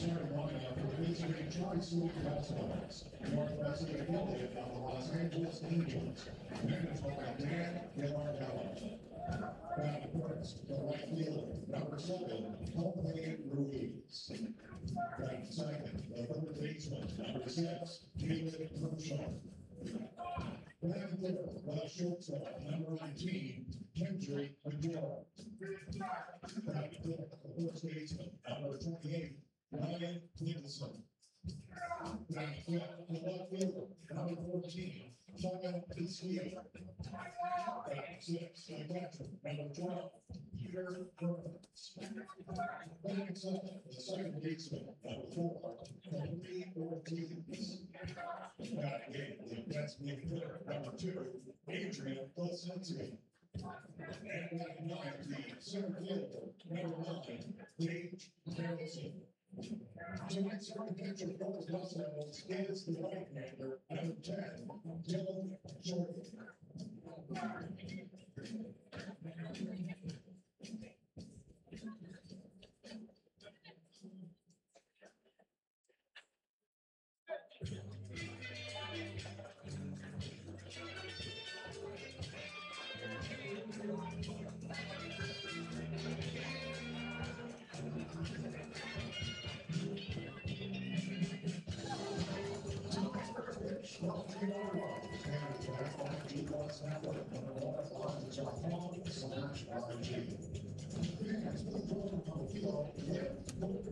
starting lineup for featuring Tri-City Housewives, Northwest affiliate of the Los Angeles Angels, managed by Dan Villarreal. Back first, the right fielder, number 7, Jose Ruiz. Back second, the third baseman, number 6, David Kershaw. Back third, left shortstop, number 19, Kendrick Maduro. Back fifth, the first baseman, number 28, Ryan Nicholson. Back fifth, the left fielder, number 14, Kevin Castillo. Back six, the catcher, number 12, Peter Burns. Back seven, the second baseman, number 4, Henry Ortiz. Back eight, the defenseman hitter, number 2, Adrian Placencia. And back nine, the center fielder, number 9, Paige Harrison. Tonight's starting pitcher for the Los Angeles is the right-hander, number 10, Dylan Jordan. Fans,